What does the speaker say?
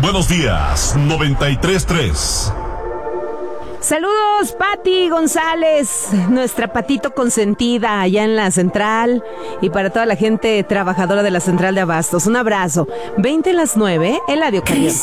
Buenos días, 93.3. Saludos, Pati González, nuestra patito consentida allá en la central, y para toda la gente trabajadora de la central de abastos. Un abrazo. 20:09, Eladio Carrión.